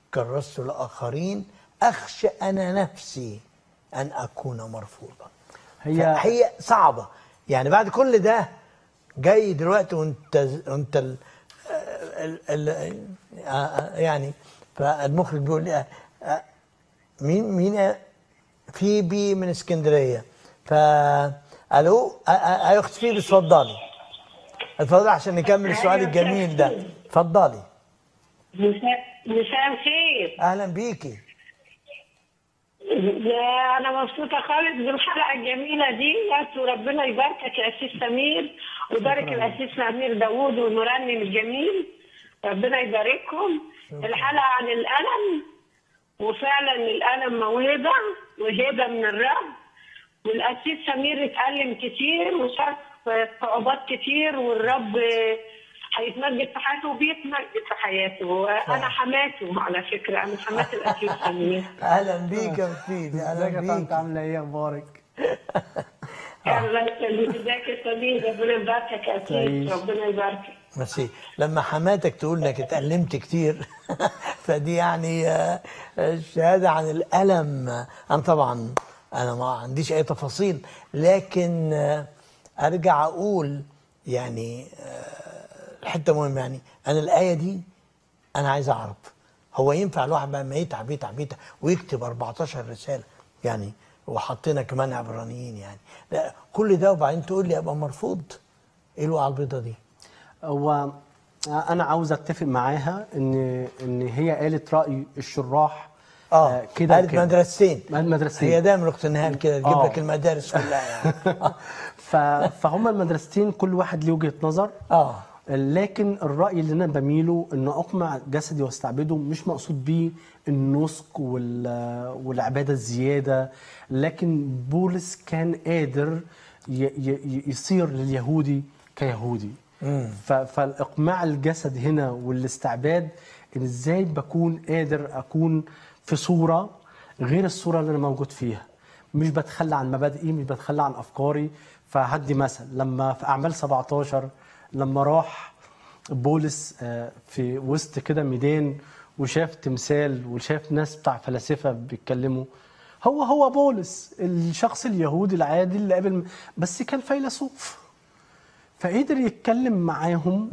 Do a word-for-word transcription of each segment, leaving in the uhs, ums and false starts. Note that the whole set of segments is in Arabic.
كرست لآخرين أخشى أنا نفسي أن أكون مرفوضا. هي هي صعبة يعني. بعد كل ده جاي دلوقتي وانت انت ال ال ال يعني فالمخرج بيقول لي مين مين في بي من اسكندريه. فالو يا اخت فيبي اتفضلي اتفضلي عشان نكمل السؤال الجميل ده. اتفضلي. مساء الخير. اهلا بيكي. انا مبسوطه خالص بالحلقه الجميله دي، وربنا يباركك يا اسيس سمير ويبارك الاسيس امير داوود والمرنم الجميل، ربنا يباركهم. الحلقه عن الالم، وفعلا الالم موهبه وهبه من الرب، والاسيس سمير اتألم كتير وشاف صعوبات كتير، والرب هيتمجد في حياته وبيتمجد في حياته. انا حماته على فكره، انا حمات الاسيس سمير. اهلا بيك يا سيدي. اهلا بيك. عامله ايه؟ اخبارك؟ الله يخليك. ازيك يا سمير؟ ربنا يباركك يا اسيس، ربنا يباركك. ميرسي. لما حماتك تقول انك اتألمت كتير فدي يعني شهاده عن الالم. انا طبعا انا ما عنديش اي تفاصيل، لكن ارجع اقول يعني حته مهمه. يعني انا الايه دي انا عايز اعرف هو ينفع الواحد بقى ما يتعب يتعب يتعب ويكتب أربعتاشر رساله يعني، وحطينا كمان عبرانيين يعني، لا كل ده وبعدين تقول لي ابقى مرفوض؟ ايه الوقعه البيضاء دي؟ هو انا عاوز اتفق معاها ان ان هي قالت راي الشراح اه كده قالت مدرستين مدرستين هي دايما اخت نهال كده تجيب لك المدارس كلها يعني. فهم المدرستين كل واحد له وجهه نظر. اه لكن الراي اللي انا بميله ان اقمع جسدي واستعبده مش مقصود بيه النسك والعباده الزياده، لكن بولس كان قادر يصير لليهودي كيهودي. فالاقماع الجسد هنا والاستعباد ان ازاي بكون قادر اكون في صوره غير الصوره اللي انا موجود فيها، مش بتخلى عن مبادئي، مش بتخلى عن افكاري. فهدي مثل لما في اعمال سبعتاشر لما راح بولس في وسط كده ميدان وشاف تمثال وشاف ناس بتاع فلاسفه بيتكلموا، هو هو بولس الشخص اليهودي العادي اللي قابل، بس كان فيلسوف، فقدر يتكلم معاهم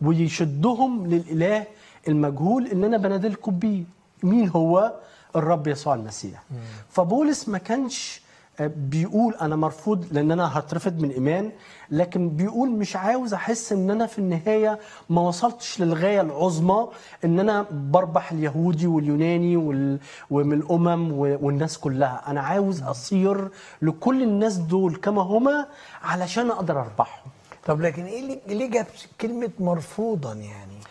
ويشدهم للاله المجهول اللي انا بنادلكم بيه. مين هو؟ الرب يسوع المسيح. فبولس ما كانش بيقول انا مرفوض لان انا هترفض من ايمان، لكن بيقول مش عاوز احس ان انا في النهايه ما وصلتش للغايه العظمى ان انا بربح اليهودي واليوناني ومن الامم والناس كلها. انا عاوز اصير لكل الناس دول كما هما علشان اقدر اربحهم. طب لكن ايه اللي ليه جاب كلمه مرفوضا يعني؟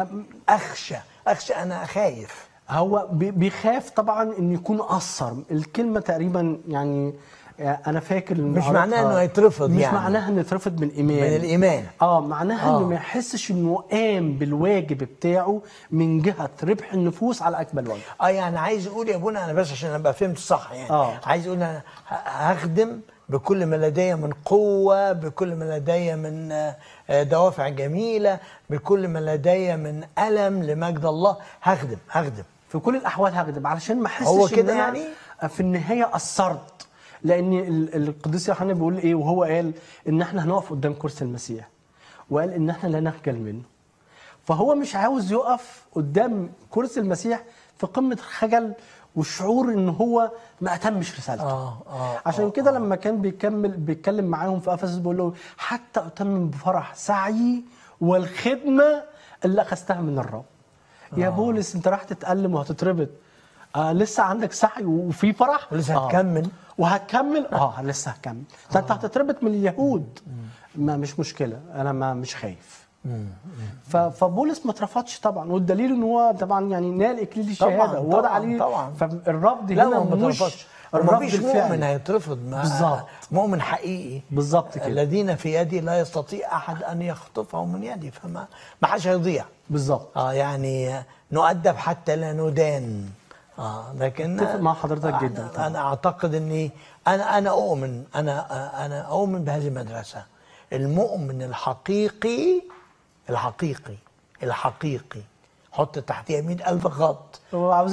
اخشى اخشى انا خايف. هو بيخاف طبعا ان يكون قصر. الكلمه تقريبا يعني انا فاكر مش معناها انه هيترفض، مش يعني مش معناها انه يترفض من الايمان من الايمان اه معناها آه. انه ما يحسش انه قام بالواجب بتاعه من جهه ربح النفوس على اكمل وجه. اه يعني عايز اقول يا ابونا انا بس عشان ابقى فهمت صح يعني آه. عايز اقول انا هخدم بكل ما لدي من قوه، بكل ما لدي من دوافع جميله، بكل ما لدي من الم لمجد الله. هخدم هخدم في كل الاحوال هخدم علشان ما احسش هو كده ان أنا يعني في النهايه قصرت. لان القديس يوحنا بيقول ايه وهو قال ان احنا هنقف قدام كرسي المسيح، وقال ان احنا لا نخجل منه. فهو مش عاوز يقف قدام كرسي المسيح في قمه الخجل والشعور ان هو ما اتمش رسالته. آه آه عشان آه كده آه. لما كان بيكمل بيتكلم معاهم في افسس بيقول له حتى اتمم بفرح سعي والخدمه اللي اخذتها من الرب. آه. يا بولس انت راح تتألم وهتتربط، آه لسه عندك سعي وفي فرح ولسه آه. هتكمل وهتكمل اه لسه هكمل. ده انت هتتربط من اليهود، ما مش مشكله، انا ما مش خايف. فبولس ما اترفضش طبعا، والدليل ان هو طبعا يعني نال اكليل الشهاده ووضع عليه طبعا. فالرفض لا هنا ما مش الرفض مفيش مؤمن هيترفض. بالظبط، مؤمن حقيقي بالظبط كده. الذين في يدي لا يستطيع احد ان يخطفهم من يدي، فما ما حدش هيضيع. بالظبط. اه يعني نؤدب حتى لا ندان. اه لكن اتفق مع حضرتك جدا طبعا. انا اعتقد اني انا انا اؤمن انا انا اؤمن بهذه المدرسه. المؤمن الحقيقي الحقيقي الحقيقي حط تحتيها مئة ألف خط. هو عاوز